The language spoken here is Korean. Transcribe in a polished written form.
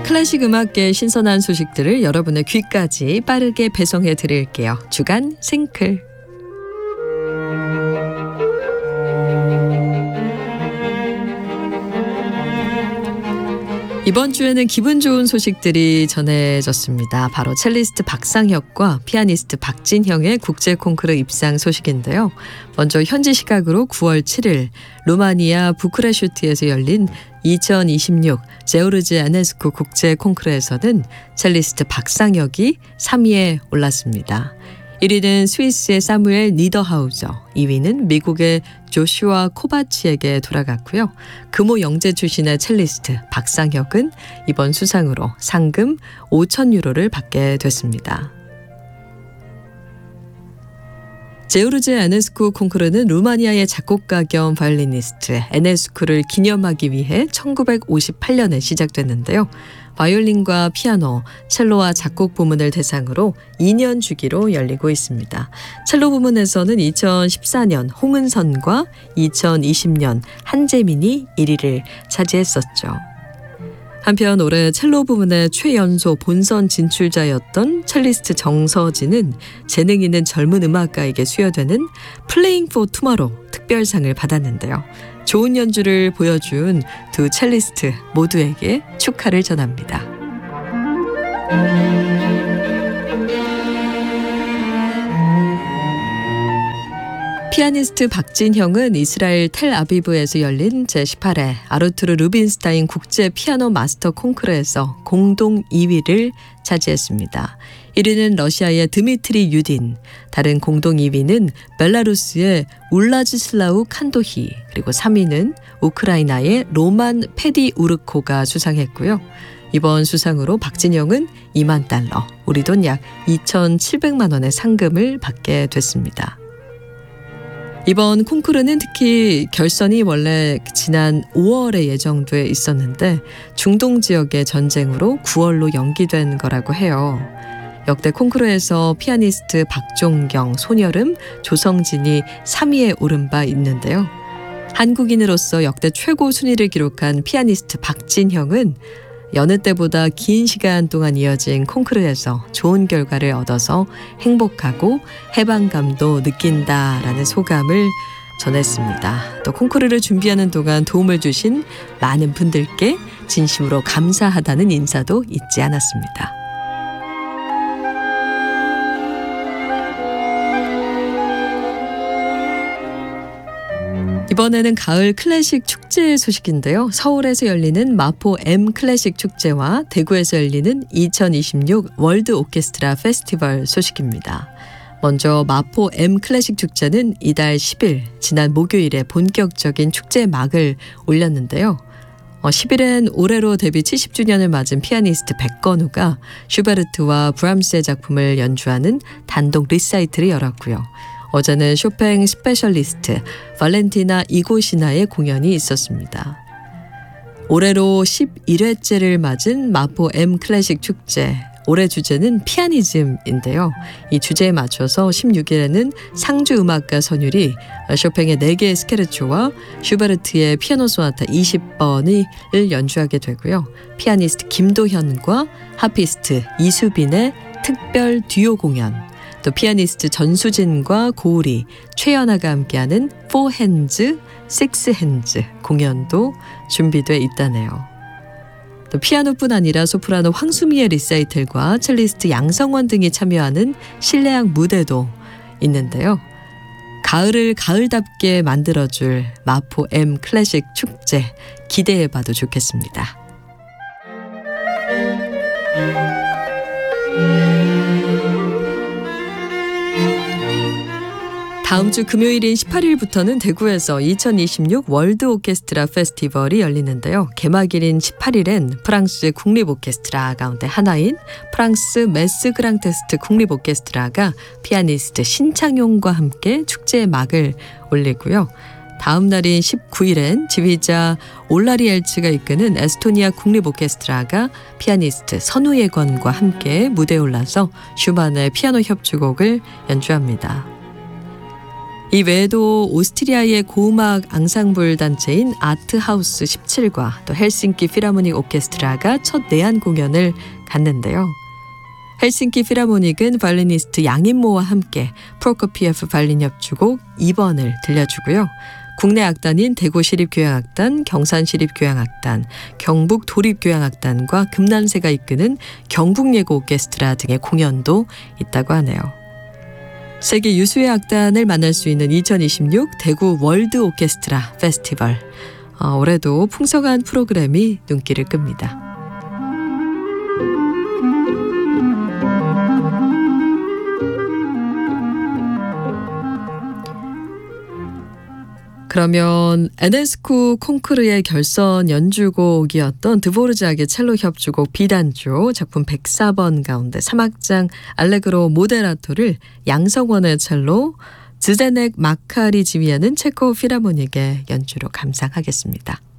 클래식 음악계의 신선한 소식들을 여러분의 귀까지 빠르게 배송해 드릴게요. 주간 싱클. 이번 주에는 기분 좋은 소식들이 전해졌습니다. 바로 첼리스트 박상혁과 피아니스트 박진형의 국제 콩쿠르 입상 소식인데요. 먼저 현지 시각으로 9월 7일 루마니아 부쿠레슈티에서 열린 2026 제오르지 아네스쿠 국제 콩쿠르에서는 첼리스트 박상혁이 3위에 올랐습니다. 1위는 스위스의 사무엘 니더하우저, 2위는 미국의 조슈아 코바치에게 돌아갔고요. 금호 영재 출신의 첼리스트 박상혁은 이번 수상으로 상금 5,000유로를 받게 됐습니다. 제오르제 아네스쿠 콩쿠르는 루마니아의 작곡가 겸 바이올리니스트 에네스쿠를 기념하기 위해 1958년에 시작됐는데요. 바이올린과 피아노, 첼로와 작곡 부문을 대상으로 2년 주기로 열리고 있습니다. 첼로 부문에서는 2014년 홍은선과 2020년 한재민이 1위를 차지했었죠. 한편 올해 첼로 부문의 최연소 본선 진출자였던 첼리스트 정서진은 재능 있는 젊은 음악가에게 수여되는 플레잉 포 투마로 특별상을 받았는데요. 좋은 연주를 보여준 두 첼리스트 모두에게 축하를 전합니다. 피아니스트 박진형은 이스라엘 텔아비브에서 열린 제18회 아르투르 루빈스타인 국제 피아노 마스터 콩쿠르에서 공동 2위를 차지했습니다. 1위는 러시아의 드미트리 유딘, 다른 공동 2위는 벨라루스의 울라지슬라우 칸도히, 그리고 3위는 우크라이나의 로만 페디우르코가 수상했고요. 이번 수상으로 박진형은 2만 달러, 우리 돈 약 2,700만 원의 상금을 받게 됐습니다. 이번 콩쿠르는 특히 결선이 원래 지난 5월에 예정돼 있었는데 중동 지역의 전쟁으로 9월로 연기된 거라고 해요. 역대 콩쿠르에서 피아니스트 박종경, 손여름, 조성진이 3위에 오른 바 있는데요. 한국인으로서 역대 최고 순위를 기록한 피아니스트 박진형은 여느 때보다 긴 시간 동안 이어진 콩쿠르에서 좋은 결과를 얻어서 행복하고 해방감도 느낀다라는 소감을 전했습니다. 또 콩쿠르를 준비하는 동안 도움을 주신 많은 분들께 진심으로 감사하다는 인사도 잊지 않았습니다. 이번에는 가을 클래식 축제 소식인데요. 서울에서 열리는 마포 M 클래식 축제와 대구에서 열리는 2026 월드 오케스트라 페스티벌 소식입니다. 먼저 마포 M 클래식 축제는 이달 10일 지난 목요일에 본격적인 축제 막을 올렸는데요. 10일엔 올해로 데뷔 70주년을 맞은 피아니스트 백건우가 슈베르트와 브람스의 작품을 연주하는 단독 리사이틀을 열었고요. 어제는 쇼팽 스페셜리스트 발렌티나 이고시나의 공연이 있었습니다. 올해로 11회째를 맞은 마포 M 클래식 축제. 올해 주제는 피아니즘인데요. 이 주제에 맞춰서 16일에는 상주 음악가 선율이 쇼팽의 4개의 스케르초와 슈베르트의 피아노 소나타 20번을 연주하게 되고요. 피아니스트 김도현과 하피스트 이수빈의 특별 듀오 공연, 또 피아니스트 전수진과 고우리, 최연아가 함께하는 4핸즈, 6핸즈 공연도 준비돼 있다네요. 또 피아노뿐 아니라 소프라노 황수미의 리사이틀과 첼리스트 양성원 등이 참여하는 실내악 무대도 있는데요. 가을을 가을답게 만들어줄 마포 M 클래식 축제 기대해봐도 좋겠습니다. 다음 주 금요일인 18일부터는 대구에서 2026 월드 오케스트라 페스티벌이 열리는데요. 개막일인 18일엔 프랑스의 국립 오케스트라 가운데 하나인 프랑스 메스 그랑테스트 국립 오케스트라가 피아니스트 신창용과 함께 축제의 막을 올리고요. 다음 날인 19일엔 지휘자 올라리엘츠가 이끄는 에스토니아 국립 오케스트라가 피아니스트 선우예건과 함께 무대에 올라서 슈만의 피아노 협주곡을 연주합니다. 이 외에도 오스트리아의 고음악 앙상블 단체인 아트하우스 17과 또 헬싱키 필하모닉 오케스트라가 첫 내한 공연을 갔는데요. 헬싱키 필하모닉은 바이올리니스트 양인모와 함께 프로코피예프 바이올린 협주곡 2번을 들려주고요. 국내 악단인 대구시립교향악단, 경산시립교향악단, 경북도립교향악단과 금난세가 이끄는 경북예고 오케스트라 등의 공연도 있다고 하네요. 세계 유수의 악단을 만날 수 있는 2026 대구 월드 오케스트라 페스티벌. 올해도 풍성한 프로그램이 눈길을 끕니다. 그러면 에네스코 콩쿠르의 결선 연주곡이었던 드보르작의 첼로 협주곡 비단조 작품 104번 가운데 3악장 알레그로 모데라토를 양성원의 첼로, 즈데넥 마카리 지휘하는 체코 필하모닉의 연주로 감상하겠습니다.